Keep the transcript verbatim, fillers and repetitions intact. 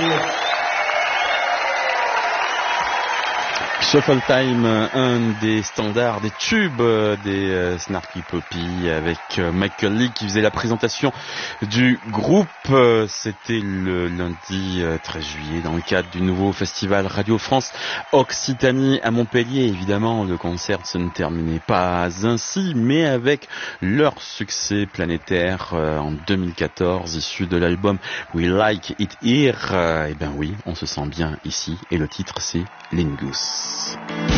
Shuffle Time, un des standards, des tubes des euh, Snarky Puppy avec euh, Michael Lee qui faisait la présentation du groupe. Euh, c'était le lundi euh, treize juillet dans le cadre du nouveau festival Radio France Occitanie à Montpellier. Évidemment, le concert se ne terminait pas ainsi, mais avec leur succès planétaire euh, en deux mille quatorze, issu de l'album We Like It Here. Euh, et ben oui, on se sent bien ici et le titre c'est Lingus.